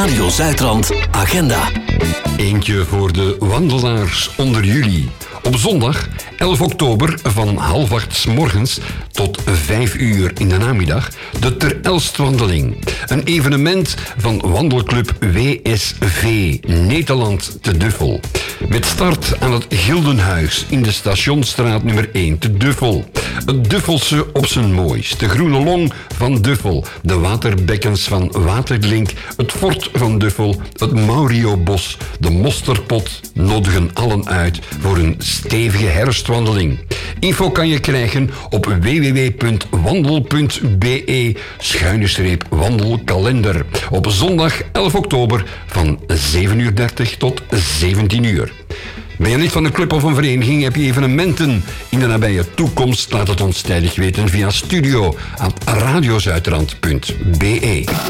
Radio Zuidrand agenda. Eentje voor de wandelaars onder jullie. Op zondag 11 oktober van 7:30 morgens tot 5 uur in de namiddag de Ter Elst-wandeling. Een evenement van wandelclub WSV Nederland te Duffel. Met start aan het Gildenhuis in de Stationsstraat nummer 1 te Duffel. Het Duffelse op zijn mooist. De Groene Long van Duffel. De waterbekkens van Waterlink. Het Fort van Duffel. Het Mauriobos. De Mosterpot nodigen allen uit voor een stevige herfstwandeling. Info kan je krijgen op www.wandel.be/wandelkalender. Op zondag 11 oktober van 7:30 tot 17 uur. Ben je lid van een club of een vereniging? Heb je evenementen in de nabije toekomst? Laat het ons tijdig weten via studio@radiozuidrand.be.